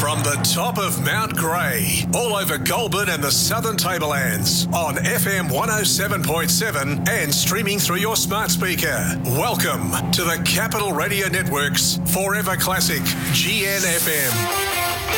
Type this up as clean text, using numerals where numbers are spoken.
From the top of Mount Grey, all over Goulburn and the Southern Tablelands, on FM 107.7 and streaming through your smart speaker. Welcome to the Capital Radio Network's Forever Classic GNFM.